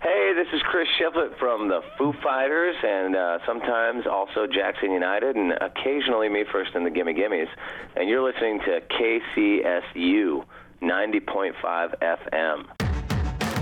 Hey, this is Chris Shiflett from the Foo Fighters, and sometimes also Jackson United, and occasionally Me First and the Gimme Gimmes. And you're listening to KCSU 90.5 FM.